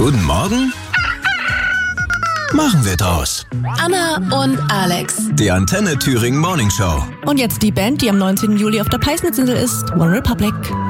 Guten Morgen. Machen wir draus. Anna und Alex. Die Antenne Thüringen Morning Show. Und jetzt die Band, die am 19. Juli auf der Peißnitsinsel ist, One Republic.